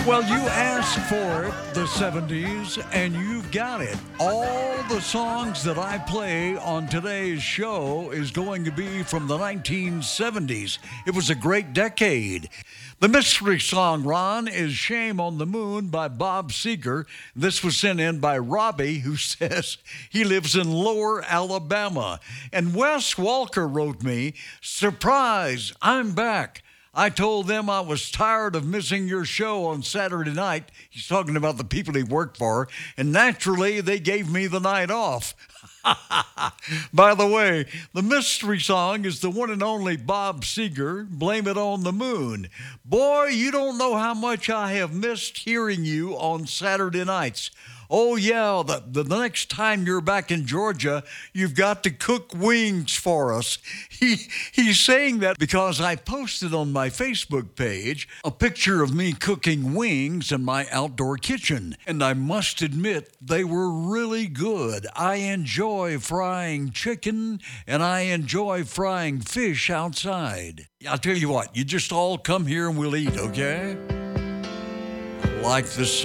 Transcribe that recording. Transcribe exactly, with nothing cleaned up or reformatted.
Well, you asked for it, the seventies, and you've got it. All the songs that I play on today's show is going to be from the nineteen seventies. It was a great decade. The mystery song, Ron, is Shame on the Moon by Bob Seger. This was sent in by Robbie, who says he lives in Lower Alabama. And Wes Walker wrote me, surprise, I'm back. I told them I was tired of missing your show on Saturday night. He's talking about the people he worked for. And naturally, they gave me the night off. By the way, the mystery song is the one and only Bob Seger, Blame It on the Moon. Boy, you don't know how much I have missed hearing you on Saturday nights. Oh, yeah, the, the next time you're back in Georgia, you've got to cook wings for us. He He's saying that because I posted on my Facebook page a picture of me cooking wings in my outdoor kitchen. And I must admit, they were really good. I enjoy frying chicken, and I enjoy frying fish outside. I'll tell you what, you just all come here and we'll eat, okay? I like this